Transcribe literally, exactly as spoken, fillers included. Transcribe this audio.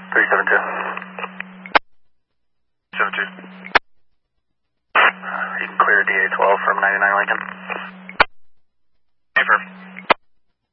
three seven two. seven two. You can clear D A twelve from ninety-nine Lincoln.